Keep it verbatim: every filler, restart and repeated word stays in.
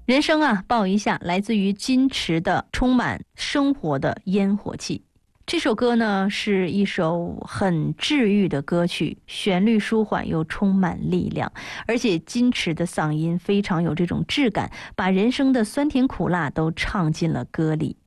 人生啊，抱一下，来自于金池的充满生活的烟火气。这首歌呢是一首很治愈的歌曲，旋律舒缓又充满力量，而且金池的嗓音非常有这种质感，把人生的酸甜苦辣都唱进了歌里。